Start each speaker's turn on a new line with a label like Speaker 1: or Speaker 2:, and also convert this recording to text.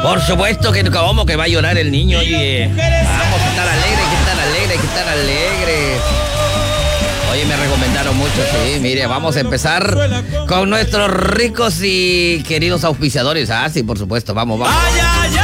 Speaker 1: Por supuesto que como que va a llorar el niño, oye. Vamos a estar alegres, hay que estar alegres, hay que estar alegres. Oye, me recomendaron mucho, sí. Mire, vamos a empezar con nuestros ricos y queridos auspiciadores. Ah, sí, por supuesto, vamos.
Speaker 2: Ay, ay,